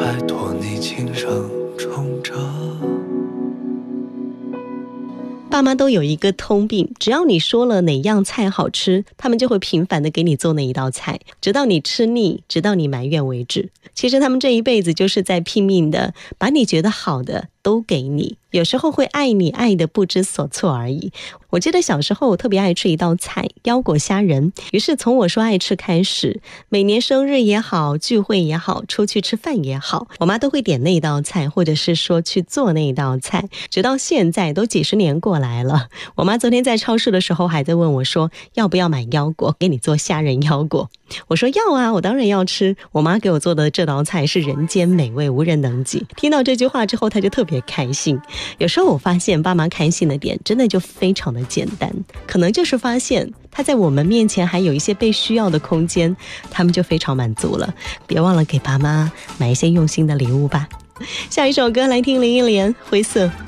拜托你轻声冲着。 爸妈都有一个通病，只要你说了哪样菜好吃，他们就会频繁的给你做那一道菜，直到你吃腻，直到你埋怨为止。其实他们这一辈子就是在拼命的把你觉得好的都给你，有时候会爱你爱的不知所措而已。我记得小时候我特别爱吃一道菜，腰果虾仁，于是从我说爱吃开始，每年生日也好，聚会也好，出去吃饭也好，我妈都会点那道菜，或者是说去做那道菜，直到现在都几十年过来了。我妈昨天在超市的时候还在问我说，要不要买腰果给你做虾仁腰果。我说要啊，我当然要吃，我妈给我做的这道菜是人间美味，无人能及。听到这句话之后，她就特别开心。有时候我发现爸妈开心的点真的就非常的简单，可能就是发现他在我们面前还有一些被需要的空间，他们就非常满足了。别忘了给爸妈买一些用心的礼物吧。下一首歌来听林忆莲《灰色》。